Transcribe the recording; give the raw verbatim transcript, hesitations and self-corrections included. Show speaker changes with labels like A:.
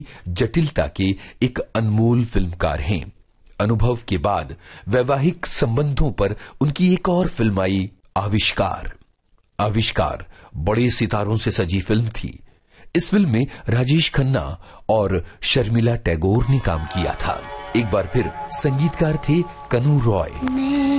A: जटिलता के एक अनमोल फिल्मकार हैं। अनुभव के बाद वैवाहिक संबंधों पर उनकी एक और फिल्म आई, आविष्कार। आविष्कार बड़े सितारों से सजी फिल्म थी। इस फिल्म में राजेश खन्ना और शर्मिला टैगोर ने काम किया था। एक बार फिर संगीतकार थे कनु रॉय।